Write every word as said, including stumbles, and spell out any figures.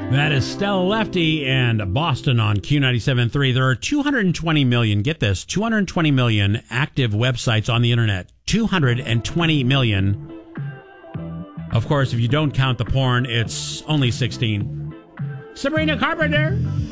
That is Stella Lefty and Boston on Q ninety-seven point three. There are two hundred twenty million, get this, two hundred twenty million active websites on the internet. two hundred twenty million. Of course, if you don't count the porn, it's only sixteen. Sabrina Carpenter.